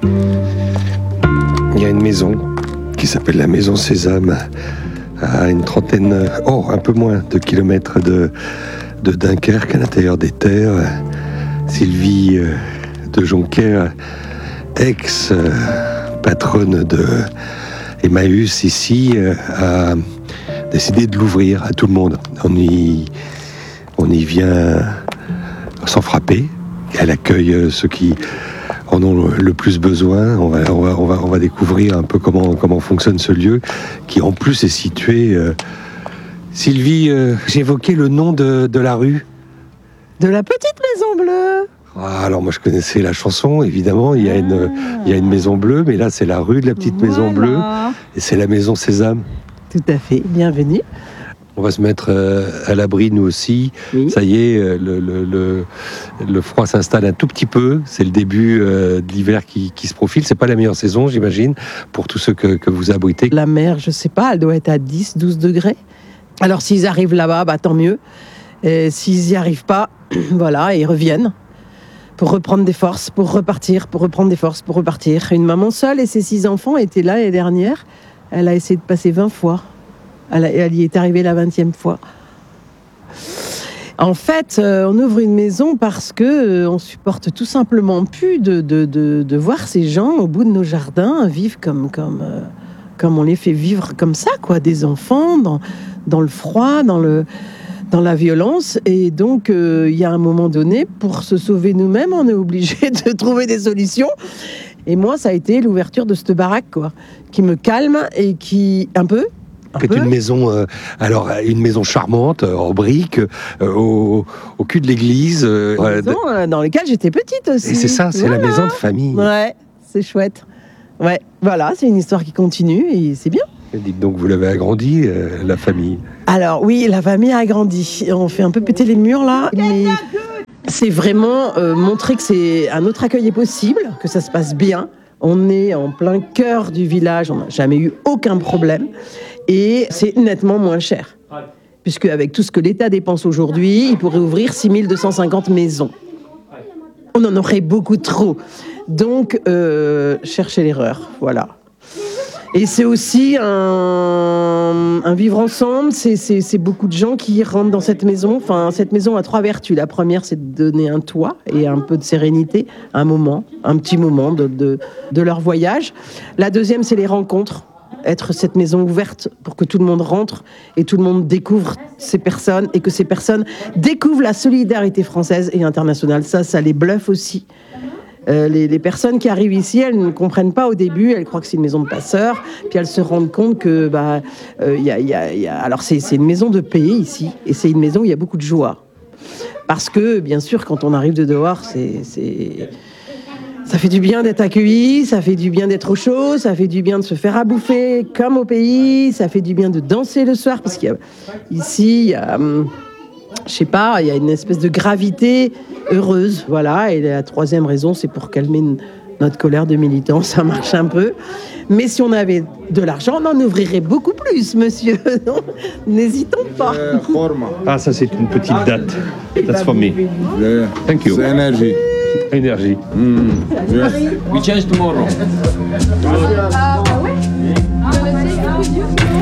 Il y a une maison qui s'appelle la Maison Sésame, à une trentaine, un peu moins de kilomètres de Dunkerque, à l'intérieur des terres. Sylvie de Joncker, ex-patronne de Emmaüs ici, a décidé de l'ouvrir à tout le monde. On y vient sans frapper. Elle accueille ceux qui en ont le plus besoin. On va découvrir un peu comment fonctionne ce lieu, qui en plus est situé... Sylvie, j'évoquais le nom de la rue. De la petite maison bleue. Alors moi je connaissais la chanson, évidemment, il y a une maison bleue, mais là c'est la rue de la petite maison bleue, et c'est la Maison Sésame. Tout à fait, bienvenue. On va se mettre à l'abri nous aussi. Oui. Ça y est, le froid s'installe un tout petit peu. C'est le début de l'hiver qui se profile. C'est pas la meilleure saison, j'imagine, pour tous ceux que vous abritez. La mer, je sais pas, elle doit être à 10-12 degrés. Alors s'ils arrivent là-bas, tant mieux. Et s'ils n'y arrivent pas, voilà, ils reviennent pour reprendre des forces, pour repartir, pour reprendre des forces, pour repartir. Une maman seule et ses 6 enfants étaient là l'année dernière. Elle a essayé de passer 20 fois. Elle y est arrivée la 20e fois. En fait, on ouvre une maison parce qu'on supporte tout simplement plus de voir ces gens au bout de nos jardins vivre comme on les fait vivre comme ça, quoi, des enfants dans le froid, dans la violence. Et donc, il y a un moment donné, pour se sauver nous-mêmes, on est obligé de trouver des solutions. Et moi, ça a été l'ouverture de cette baraque, quoi, qui me calme et qui, un peu... C'est une maison, une maison charmante, en briques, au cul de l'église. Maison dans laquelle j'étais petite aussi. Et c'est ça, c'est la maison de famille. Ouais, c'est chouette. Ouais, voilà, c'est une histoire qui continue et c'est bien. Et dites donc, vous l'avez agrandie, la famille? Alors oui, la famille a agrandi. On fait un peu péter les murs là, mais c'est vraiment montrer que c'est un autre accueil est possible, que ça se passe bien. On est en plein cœur du village, on n'a jamais eu aucun problème. Et c'est nettement moins cher. Puisque avec tout ce que l'État dépense aujourd'hui, il pourrait ouvrir 6250 maisons. On en aurait beaucoup trop. Donc, cherchez l'erreur, voilà. Et c'est aussi un vivre ensemble, c'est beaucoup de gens qui rentrent dans cette maison. Enfin, cette maison a 3 vertus. La première, c'est de donner un toit et un peu de sérénité, un petit moment de leur voyage. La deuxième, c'est les rencontres. Être cette maison ouverte pour que tout le monde rentre et tout le monde découvre ces personnes et que ces personnes découvrent la solidarité française et internationale. Ça les bluffe aussi. Les personnes qui arrivent ici, elles ne comprennent pas au début, elles croient que c'est une maison de passeurs, puis elles se rendent compte que alors c'est une maison de paix ici, et c'est une maison où il y a beaucoup de joie. Parce que, bien sûr, quand on arrive de dehors, ça fait du bien d'être accueilli, ça fait du bien d'être au chaud, ça fait du bien de se faire à bouffer comme au pays, ça fait du bien de danser le soir, parce qu'ici, il y a une espèce de gravité heureuse, voilà. Et la 3e raison, c'est pour calmer notre colère de militants, ça marche un peu. Mais si on avait de l'argent, on en ouvrirait beaucoup plus, monsieur. Non, n'hésitons pas. Ah, ça c'est une petite date. That's for me. Thank you. C'est énergie. Énergie. Yes. We change tomorrow. Ah ouais.